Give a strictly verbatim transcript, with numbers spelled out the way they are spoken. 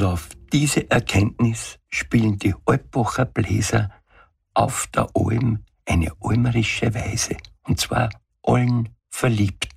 Und auf diese Erkenntnis spielen die Alpbacher Bläser auf der Alm eine almerische Weise, und zwar allen verliebt.